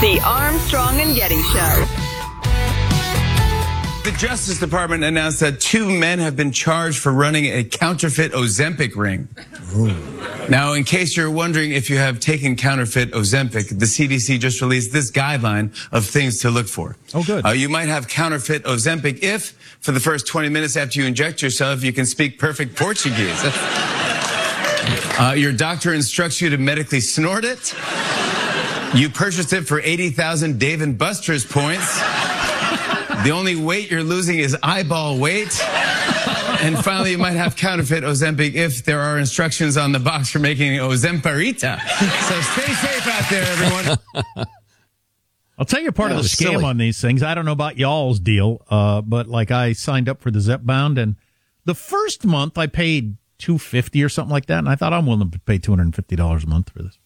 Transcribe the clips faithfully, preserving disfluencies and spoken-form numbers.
The Armstrong and Getty Show. The Justice Department announced that two men have been charged for running a counterfeit Ozempic ring. Ooh. Now, in case you're wondering if you have taken counterfeit Ozempic, the C D C just released this guideline of things to look for. Oh, good. Uh, you might have counterfeit Ozempic if, for the first twenty minutes after you inject yourself, you can speak perfect Portuguese. uh, your doctor instructs you to medically snort it. You purchased it for eighty thousand Dave and Buster's points. The only weight you're losing is eyeball weight. And finally, you might have counterfeit Ozempic if there are instructions on the box for making Ozemparita. So stay safe out there, everyone. I'll tell you part yeah, of the scam silly. on these things. I don't know about y'all's deal, uh, but like I signed up for the Zepbound, and the first month I paid two hundred fifty dollars or something like that, and I thought I'm willing to pay two hundred fifty dollars a month for this.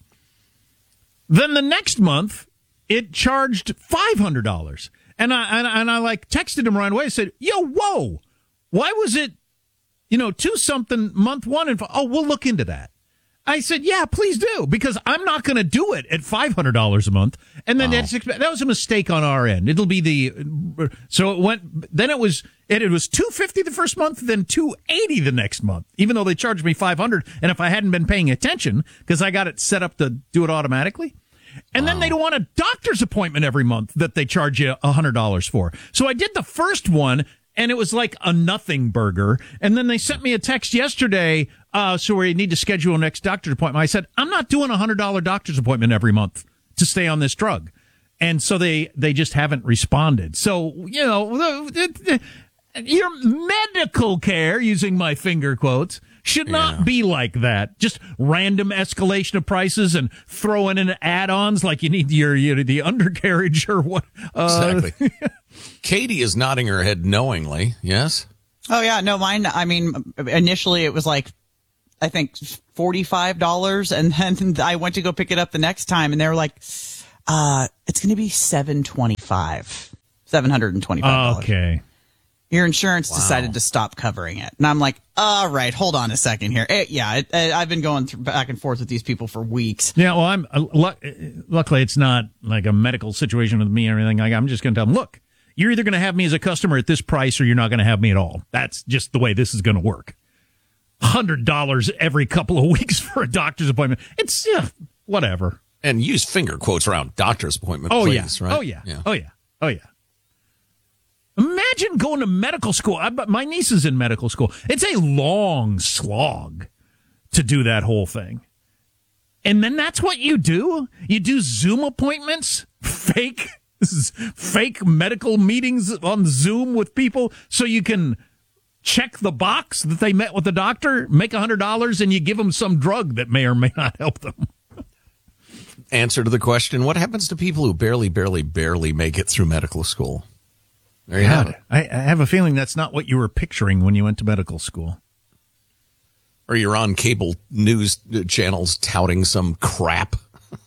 Then the next month, it charged five hundred dollars. And I, and, and I like texted him right away. I said, yo, whoa, why was it, you know, two something month one? And oh, we'll look into that. I said, yeah, please do, because I'm not going to do it at five hundred dollars a month. And then wow. that's, that was a mistake on our end. It'll be the, so it went, then it was, it, it was two hundred fifty dollars the first month, then two hundred eighty dollars the next month, even though they charged me five hundred dollars. And if I hadn't been paying attention, because I got it set up to do it automatically. And wow. then they don't want a doctor's appointment every month that they charge you one hundred dollars for. So I did the first one, and it was like a nothing burger. And then they sent me a text yesterday, uh, so we need to schedule a next doctor's appointment. I said, I'm not doing a one hundred dollars doctor's appointment every month to stay on this drug. And so they, they just haven't responded. So, you know, your medical care, using my finger quotes, should not yeah. be like that. Just random escalation of prices and throwing in add-ons like you need your, your the undercarriage or what. Uh, exactly. Katie is nodding her head knowingly. Yes. Oh yeah, no, mine. I mean, initially it was like, I think forty-five dollars, and then I went to go pick it up the next time, and they were like, "Uh, it's going to be seven twenty-five, seven hundred and twenty-five dollars." Okay. Your insurance wow. decided to stop covering it. And I'm like, all right, hold on a second here. It, yeah, it, it, I've been going through, back and forth with these people for weeks. Yeah, well, I'm uh, luck- luckily it's not like a medical situation with me or anything. Like, I'm just going to tell them, look, you're either going to have me as a customer at this price or you're not going to have me at all. That's just the way this is going to work. one hundred dollars every couple of weeks for a doctor's appointment. It's, yeah, whatever. And use finger quotes around doctor's appointment, oh, please, yeah. right? Oh, yeah. yeah. Oh, yeah. Oh, yeah. Imagine going to medical school. I, my niece is in medical school. It's a long slog to do that whole thing. And then that's what you do? You do Zoom appointments? Fake, this is fake medical meetings on Zoom with people so you can check the box that they met with the doctor, make one hundred dollars, and you give them some drug that may or may not help them. Answer to the question, what happens to people who barely, barely, barely make it through medical school? There you God, have it. I, I have a feeling that's not what you were picturing when you went to medical school. Or you're on cable news channels touting some crap.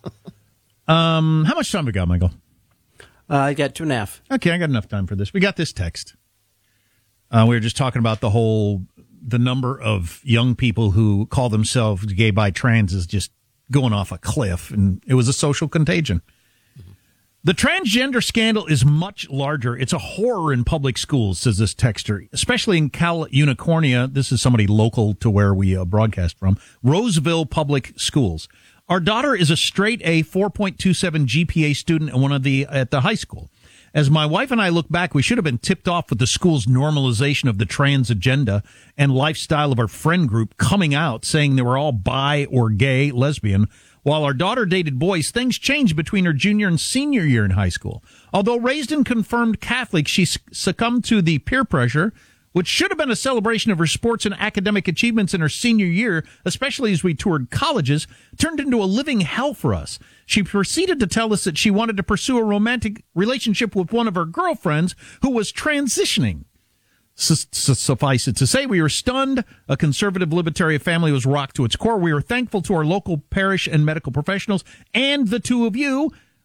um, how much time we got, Michael? Uh, I got two and a half. Okay, I got enough time for this. We got this text. Uh, we were just talking about the whole, the number of young people who call themselves gay, bi, trans is just going off a cliff, and it was a social contagion. The transgender scandal is much larger. It's a horror in public schools, says this texter, especially in Cal Unicornia. This is somebody local to where we uh, broadcast from. Roseville Public Schools. Our daughter is a straight A, four point two seven G P A student at one of the at the high school. As my wife and I look back, we should have been tipped off with the school's normalization of the trans agenda and lifestyle of our friend group coming out, saying they were all bi or gay, lesbian. While our daughter dated boys, things changed between her junior and senior year in high school. Although raised and confirmed Catholic, she succumbed to the peer pressure, which should have been a celebration of her sports and academic achievements in her senior year, especially as we toured colleges, turned into a living hell for us. She proceeded to tell us that she wanted to pursue a romantic relationship with one of her girlfriends who was transitioning. Suffice it to say, we were stunned. A conservative libertarian family was rocked to its core. We were thankful to our local parish and medical professionals and the two of you.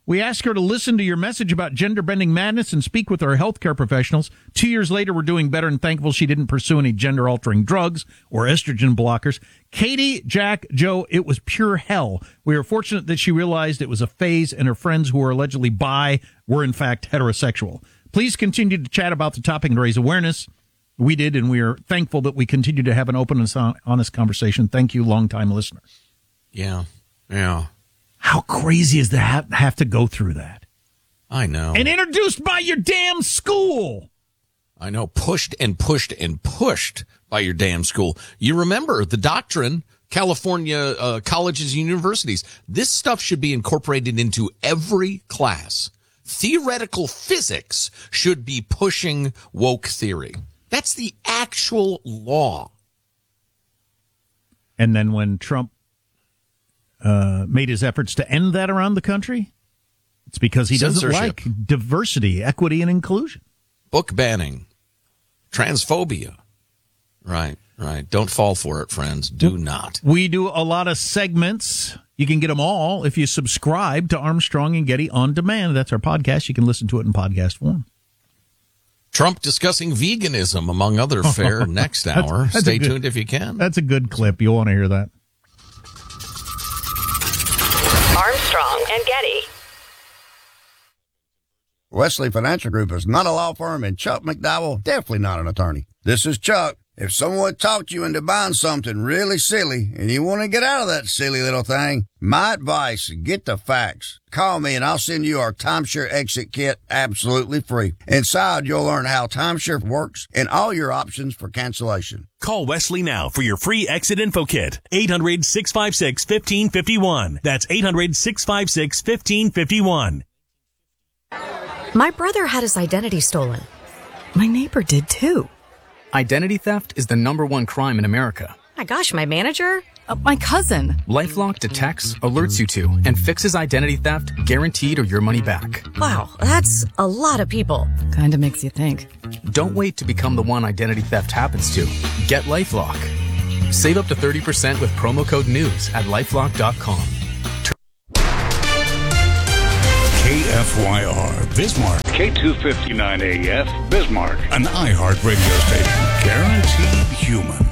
We asked her to listen to your message about gender-bending madness and speak with our healthcare professionals. Two years later, we're doing better and thankful she didn't pursue any gender-altering drugs or estrogen blockers. Katie, Jack, Joe, it was pure hell. We are fortunate that she realized it was a phase and her friends who were allegedly bi were in fact heterosexual. Please continue to chat about the topic and raise awareness. We did, and we are thankful that we continue to have an open and honest conversation. Thank you, longtime listener. Yeah, yeah. How crazy is that have to go through that? I know. And introduced by your damn school. I know. Pushed and pushed and pushed by your damn school. You remember the doctrine, California uh, colleges and universities. This stuff should be incorporated into every class. Theoretical physics should be pushing woke theory. That's the actual law. And then when Trump Uh, made his efforts to end that around the country, it's because he doesn't like diversity, equity, and inclusion. Book banning, transphobia. Right, right. Don't fall for it, friends. Do not. We do a lot of segments. You can get them all if you subscribe to Armstrong and Getty On Demand. That's our podcast. You can listen to it in podcast form. Trump discussing veganism, among other fare, next hour. that's, that's Stay good, tuned if you can. That's a good clip. You'll want to hear that. Armstrong and Getty. Wesley Financial Group is not a law firm, and Chuck McDowell definitely not an attorney. This is Chuck. If someone talked you into buying something really silly and you want to get out of that silly little thing, my advice, get the facts. Call me and I'll send you our timeshare exit kit absolutely free. Inside, you'll learn how timeshare works and all your options for cancellation. Call Wesley now for your free exit info kit. eight hundred, six five six, one five five one. That's eight hundred, six five six, one five five one. My brother had his identity stolen. My neighbor did too. Identity theft is the number one crime in America. My gosh, my manager? Uh, my cousin. LifeLock detects, alerts you to, and fixes identity theft, guaranteed or your money back. Wow, that's a lot of people. Kinda makes you think. Don't wait to become the one identity theft happens to. Get LifeLock. Save up to thirty percent with promo code NEWS at lifelock dot com. K F Y R, Bismarck. K two fifty-nine A F, Bismarck. An iHeart radio station. Guaranteed human.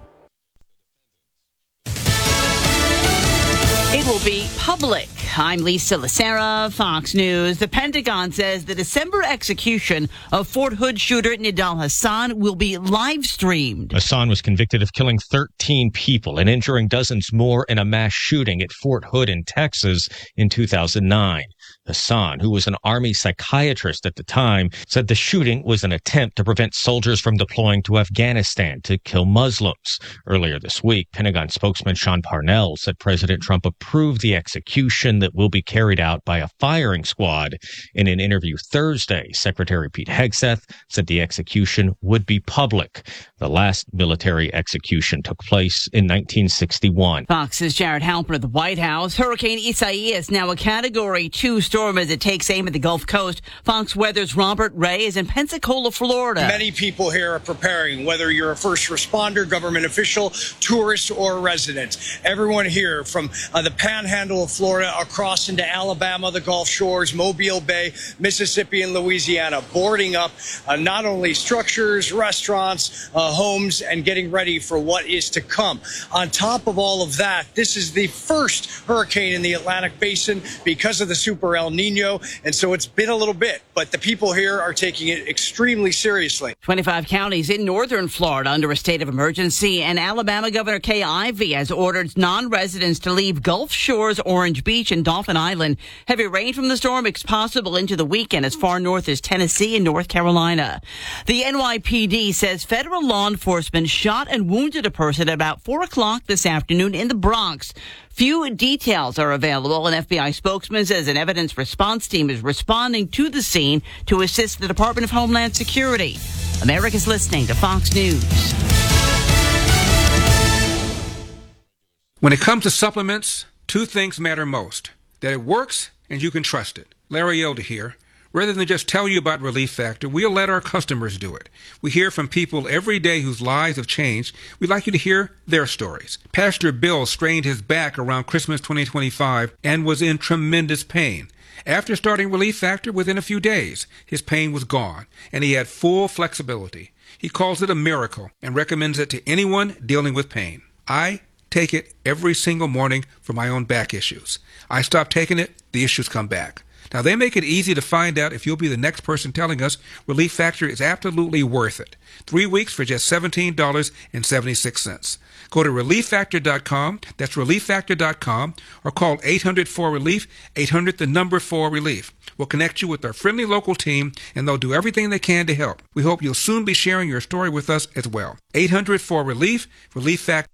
It will be public. I'm Lisa Lacera, Fox News. The Pentagon says the December execution of Fort Hood shooter Nidal Hasan will be live streamed. Hasan was convicted of killing thirteen people and injuring dozens more in a mass shooting at Fort Hood in Texas in two thousand nine. Hasan, who was an Army psychiatrist at the time, said the shooting was an attempt to prevent soldiers from deploying to Afghanistan to kill Muslims. Earlier this week, Pentagon spokesman Sean Parnell said President Trump approved the execution that will be carried out by a firing squad. In an interview Thursday, Secretary Pete Hegseth said the execution would be public. The last military execution took place in nineteen sixty-one. Fox's Jared Halper at the White House. Hurricane Isaias, now a Category two storm as it takes aim at the Gulf Coast. Fox Weather's Robert Ray is in Pensacola, Florida. Many people here are preparing, whether you're a first responder, government official, tourist, or resident. Everyone here from uh, the panhandle of Florida across into Alabama, the Gulf Shores, Mobile Bay, Mississippi, and Louisiana, boarding up uh, not only structures, restaurants, uh, homes, and getting ready for what is to come. On top of all of that, this is the first hurricane in the Atlantic Basin because of the Super El Nino, and so it's been a little bit, but the people here are taking it extremely seriously. twenty-five counties in northern Florida under a state of emergency, and Alabama Governor Kay Ivey has ordered non-residents to leave Gulf Shores, Orange Beach, and Dauphin Island. Heavy rain from the storm is possible into the weekend as far north as Tennessee and North Carolina. The N Y P D says federal law enforcement shot and wounded a person at about four o'clock this afternoon in the Bronx. Few details are available. An F B I spokesman says an evidence response team is responding to the scene to assist the Department of Homeland Security. America's listening to Fox News. When it comes to supplements, two things matter most: that it works and you can trust it. Larry Elder here. Rather than just tell you about Relief Factor, we'll let our customers do it. We hear from people every day whose lives have changed. We'd like you to hear their stories. Pastor Bill strained his back around Christmas twenty twenty-five and was in tremendous pain. After starting Relief Factor, within a few days, his pain was gone, and he had full flexibility. He calls it a miracle and recommends it to anyone dealing with pain. I take it every single morning for my own back issues. I stop taking it, the issues come back. Now, they make it easy to find out if you'll be the next person telling us Relief Factor is absolutely worth it. Three weeks for just seventeen dollars and seventy-six cents. Go to relief factor dot com, that's relief factor dot com, or call eight hundred four relief, eight hundred the number four relief. We'll connect you with our friendly local team, and they'll do everything they can to help. We hope you'll soon be sharing your story with us as well. eight hundred four relief, Relief Factor.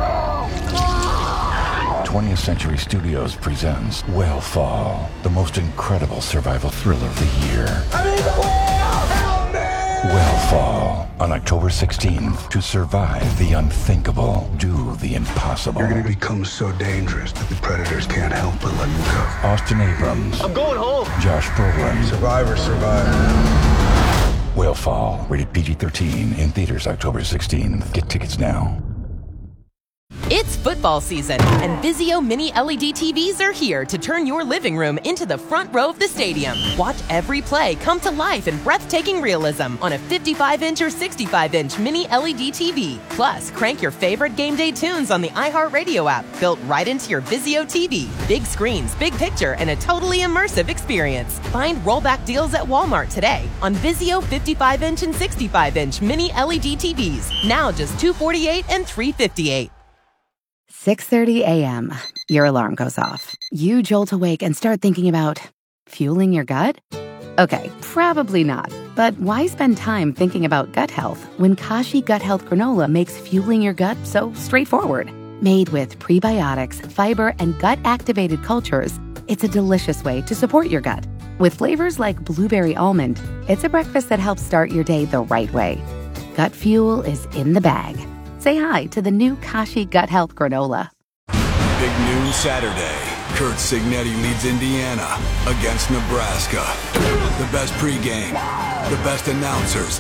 twentieth Century Studios presents Whale the most incredible survival thriller of the year. I need the whale! Help me! Whale on October sixteenth. To survive the unthinkable, do the impossible. You're going to become so dangerous that the predators can't help but let you go. Austin Abrams. I'm going home. Josh Brolin. Survivor, survivor. Whale rated P G thirteen, in theaters October sixteenth. Get tickets now. It's football season, and Vizio Mini L E D T Vs are here to turn your living room into the front row of the stadium. Watch every play come to life in breathtaking realism on a fifty-five inch or sixty-five inch Mini L E D T V. Plus, crank your favorite game day tunes on the iHeartRadio app, built right into your Vizio T V. Big screens, big picture, and a totally immersive experience. Find rollback deals at Walmart today on Vizio fifty-five inch and sixty-five inch Mini L E D T Vs. Now just two hundred forty-eight dollars and three hundred fifty-eight dollars. six thirty a.m. Your alarm goes off. You jolt awake and start thinking about fueling your gut? Okay, probably not. But why spend time thinking about gut health when Kashi Gut Health Granola makes fueling your gut so straightforward? Made with prebiotics, fiber, and gut-activated cultures, it's a delicious way to support your gut. With flavors like blueberry almond, it's a breakfast that helps start your day the right way. Gut fuel is in the bag. Say hi to the new Kashi Gut Health Granola. Big news Saturday. Kurt Signetti leads Indiana against Nebraska. The best pregame, the best announcers.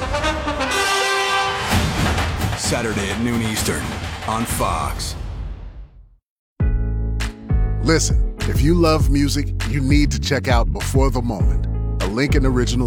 Saturday at noon Eastern on Fox. Listen, if you love music, you need to check out Before the Moment, a Lincoln original